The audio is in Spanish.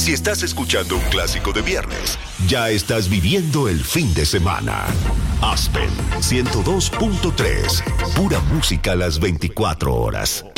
Si estás escuchando un clásico de viernes, ya estás viviendo el fin de semana. Aspen 102.3. Pura música a las 24 horas.